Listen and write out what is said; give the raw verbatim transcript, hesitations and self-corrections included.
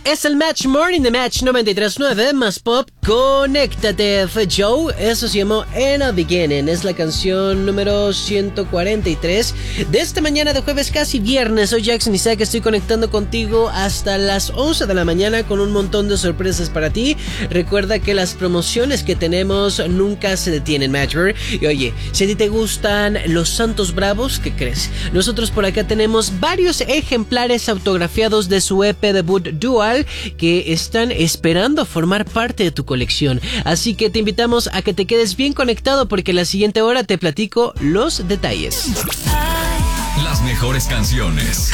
Es el Match Morning de Match noventa y tres punto nueve, más pop, conéctate. Fue Joe, eso se llamó In a Beginning. Es la canción número ciento cuarenta y tres de esta mañana de jueves, casi viernes. Soy Jackson Isaac, estoy conectando contigo hasta las once de la mañana con un montón de sorpresas para ti. Recuerda que las promociones que tenemos nunca se detienen, Matcher. Y oye, si a ti te gustan los Santos Bravos, ¿qué crees? Nosotros por acá tenemos varios ejemplares autografiados de su E P debut Dual que están esperando formar parte de tu colección. Así que te invitamos a que te quedes bien conectado porque en la siguiente hora te platico los detalles. Las mejores canciones.